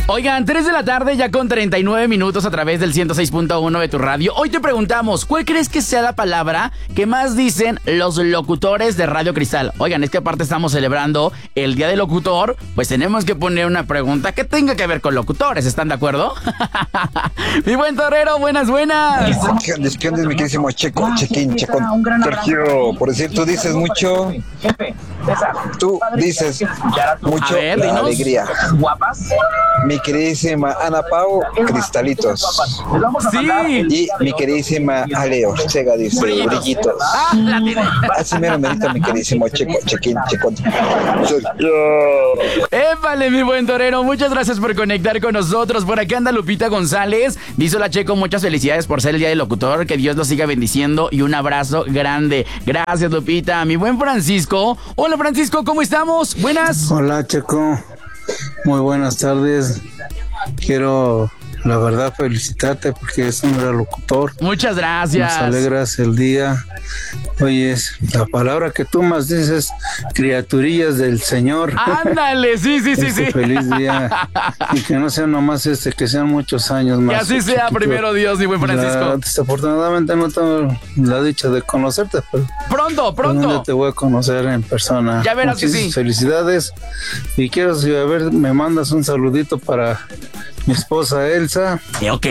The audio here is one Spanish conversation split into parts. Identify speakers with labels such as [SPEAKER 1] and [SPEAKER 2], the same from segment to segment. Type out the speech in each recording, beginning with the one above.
[SPEAKER 1] Oigan, 3 de la tarde ya con 39 minutos a través del 106.1 de tu radio. Hoy te preguntamos, ¿cuál crees que sea la palabra que más dicen los locutores de Radio Cristal? Oigan, es que aparte estamos celebrando el Día del Locutor, pues tenemos que poner una pregunta que tenga que ver con locutores, ¿están de acuerdo? Mi buen torero, buenas.
[SPEAKER 2] ¿Qué onda, mi queridísimo Checo, Chequín, Checo? Sergio, por decir, tú dices mucho,
[SPEAKER 1] A ver,
[SPEAKER 2] la
[SPEAKER 1] dinos.
[SPEAKER 2] alegría. Mi queridísima Ana Pau, cristalitos.
[SPEAKER 1] Sí.
[SPEAKER 2] Y mi queridísima Ale Ortega dice, brillitos.
[SPEAKER 1] La tiene.
[SPEAKER 2] Así mero merita mi queridísimo Checo, Chequín, Checo. Sergio.
[SPEAKER 1] Épale, mi buen torero, muchas gracias por conectar con nosotros. Por acá anda Lupita González. Dice la Checo, muchas felicidades por ser el Día del Locutor. Que Dios los siga bendiciendo y un abrazo grande. Gracias, Lupita. Mi buen Francisco. Hola, Francisco, ¿cómo estamos? Buenas.
[SPEAKER 3] Hola, Checo. Muy buenas tardes. Quiero, la verdad, felicitarte porque es un gran locutor.
[SPEAKER 1] Muchas gracias.
[SPEAKER 3] Nos alegras el día. Oye, la palabra que tú más dices, criaturillas del Señor.
[SPEAKER 1] Ándale, sí.
[SPEAKER 3] Feliz día. Y que no sea nomás que sean muchos años más.
[SPEAKER 1] Que así sea,
[SPEAKER 3] chiquito.
[SPEAKER 1] primero Dios, mi buen Francisco.
[SPEAKER 3] Desafortunadamente no tengo la dicha de conocerte, pero
[SPEAKER 1] Pronto.
[SPEAKER 3] te voy a conocer en persona.
[SPEAKER 1] Ya verás que sí.
[SPEAKER 3] Felicidades. Y quiero, si a ver, me mandas un saludito para mi esposa Elsa,
[SPEAKER 1] Ok.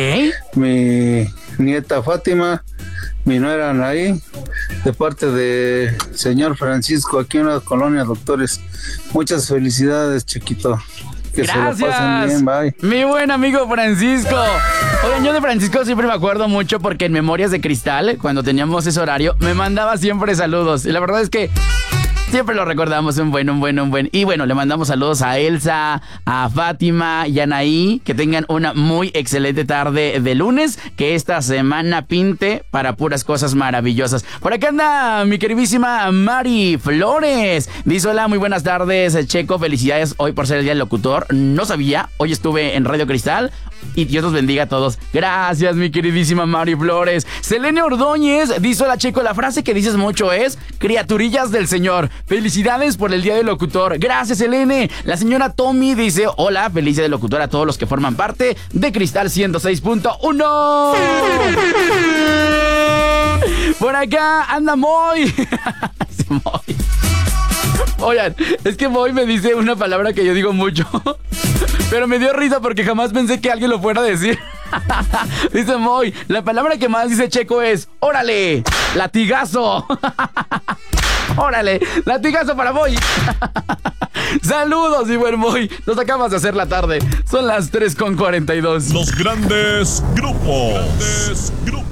[SPEAKER 3] mi nieta Fátima, mi nuera Anaí, de parte de señor Francisco, aquí en la colonia Doctores. Muchas felicidades, chiquito. Que
[SPEAKER 1] Gracias.
[SPEAKER 3] se la pasen bien, bye.
[SPEAKER 1] Mi buen amigo Francisco. Oigan, yo de Francisco siempre me acuerdo mucho porque en Memorias de Cristal, cuando teníamos ese horario, me mandaba siempre saludos. Y la verdad es que siempre lo recordamos, un buen. Y bueno, le mandamos saludos a Elsa, a Fátima y a Anaí. Que tengan una muy excelente tarde de lunes. Que esta semana pinte para puras cosas maravillosas. Por acá anda mi queridísima Mari Flores. Dice, hola, muy buenas tardes, Checo. Felicidades hoy por ser el Día del Locutor. No sabía, hoy estuve en Radio Cristal. Y Dios los bendiga a todos. Gracias, mi queridísima Mari Flores. Selene Ordóñez dice, hola, Checo, la frase que dices mucho es criaturillas del Señor. Felicidades por el Día del Locutor. Gracias, Selene. La señora Tommy dice, hola, feliz Día del Locutor a todos los que forman parte de Cristal 106.1. Por acá anda Moy. Sí, Moy. Oigan, es que Moy me dice una palabra que yo digo mucho, pero me dio risa porque jamás pensé que alguien lo fuera a decir. Dice Moy, la palabra que más dice Checo es ¡órale! ¡Latigazo! ¡Órale! ¡Latigazo para Moy! Saludos, mi buen Moy. Nos acabas de hacer la tarde. Son las 3:42.
[SPEAKER 4] Los grandes grupos.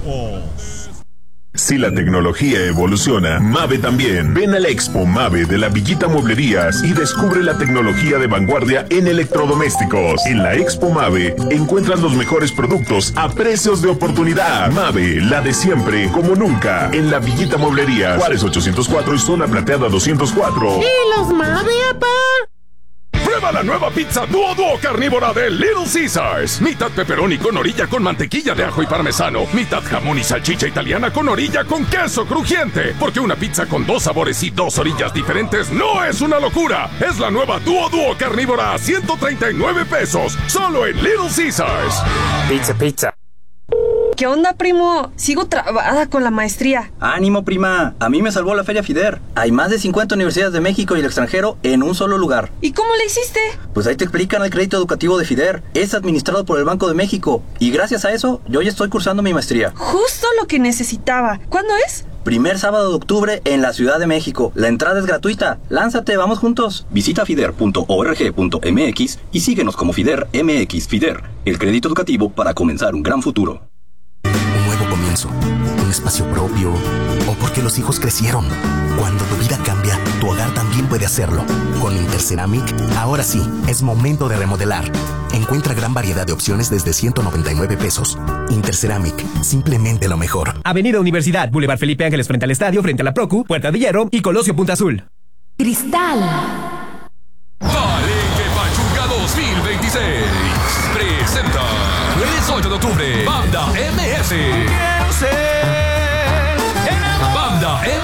[SPEAKER 4] Si la tecnología evoluciona, Mave también. Ven a la Expo Mave de la Villita Mueblerías y descubre la tecnología de vanguardia en electrodomésticos. En la Expo Mave encuentras los mejores productos a precios de oportunidad. Mave, la de siempre, como nunca. En la Villita Mueblerías, Juárez 804 y Zona Plateada 204.
[SPEAKER 5] ¿Y los Mave, apá?
[SPEAKER 4] Prueba la nueva pizza Duo carnívora de Little Caesars. Mitad pepperoni con orilla con mantequilla de ajo y parmesano. Mitad jamón y salchicha italiana con orilla con queso crujiente. Porque una pizza con 2 sabores y 2 orillas diferentes no es una locura. Es la nueva Duo carnívora a 139 pesos. Solo en Little Caesars.
[SPEAKER 5] Pizza.
[SPEAKER 6] ¿Qué onda, primo? Sigo trabada con la maestría.
[SPEAKER 7] ¡Ánimo, prima! A mí me salvó la Feria FIDER. Hay más de 50 universidades de México y el extranjero en un solo lugar.
[SPEAKER 6] ¿Y cómo le hiciste?
[SPEAKER 7] Pues ahí te explican el crédito educativo de FIDER. Es administrado por el Banco de México. Y gracias a eso, yo ya estoy cursando mi maestría.
[SPEAKER 6] Justo lo que necesitaba. ¿Cuándo es?
[SPEAKER 7] Primer sábado de octubre en la Ciudad de México. La entrada es gratuita. Lánzate, vamos juntos. Visita fider.org.mx y síguenos como FIDER MX. FIDER, el crédito educativo para comenzar un gran futuro.
[SPEAKER 8] Un nuevo comienzo, un espacio propio, o porque los hijos crecieron. Cuando tu vida cambia, tu hogar también puede hacerlo. Con Interceramic, ahora sí, es momento de remodelar. Encuentra gran variedad de opciones desde 199 pesos. Interceramic, simplemente lo mejor.
[SPEAKER 9] Avenida Universidad, Boulevard Felipe Ángeles frente al estadio, frente a la Procu, Puerta de Hierro y Colosio Punta Azul.
[SPEAKER 10] Cristal.
[SPEAKER 11] Palenque Pachuca 2026 presenta 18 de octubre Banda MS. Banda MS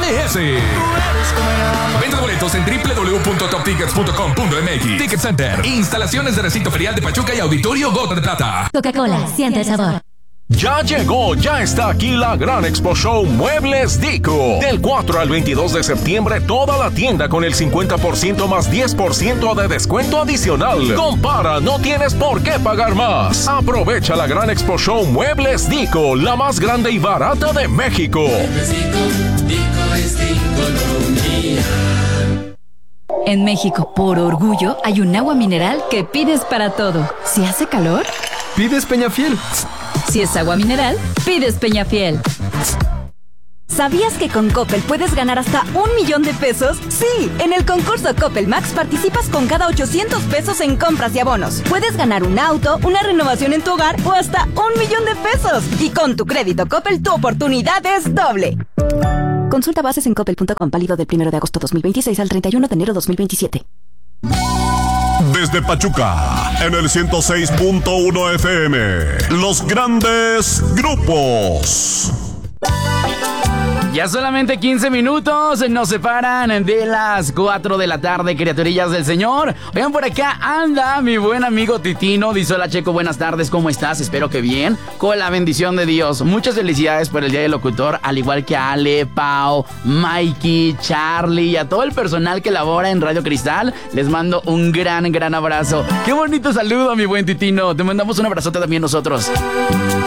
[SPEAKER 11] MLS. Venta de boletos en www.toptickets.com.mx. Ticket Center. Instalaciones de recinto ferial de Pachuca y Auditorio Gota de Plata.
[SPEAKER 10] Coca-Cola, siente el sabor.
[SPEAKER 12] Ya llegó, ya está aquí la gran Expo Show Muebles Dico. Del 4 al 22 de septiembre, toda la tienda con el 50% más 10% de descuento adicional. Compara, no tienes por qué pagar más. Aprovecha la gran Expo Show Muebles Dico, la más grande y barata de México.
[SPEAKER 10] En México, por orgullo, hay un agua mineral que pides para todo. Si hace calor,
[SPEAKER 13] pides Peñafiel.
[SPEAKER 10] Si es agua mineral, pides Peñafiel. ¿Sabías que con Coppel puedes ganar hasta 1 millón de pesos? Sí, en el concurso Coppel Max participas con cada 800 pesos en compras y abonos. Puedes ganar un auto, una renovación en tu hogar o hasta 1 millón de pesos. Y con tu crédito Coppel, tu oportunidad es doble. Consulta bases en coppel.com, válido del 1 de agosto 2026 al 31 de enero 2027.
[SPEAKER 14] Desde Pachuca, en el 106.1 FM, los grandes grupos.
[SPEAKER 1] Ya solamente 15 minutos nos separan de las 4 de la tarde, criaturillas del Señor. Vean, por acá anda mi buen amigo Titino. Dice: hola Checo, buenas tardes, ¿cómo estás? Espero que bien, con la bendición de Dios. Muchas felicidades por el Día del Locutor, al igual que a Ale, Pau, Mikey, Charlie y a todo el personal que labora en Radio Cristal. Les mando un gran abrazo. Qué bonito saludo, mi buen Titino. Te mandamos un abrazote también nosotros.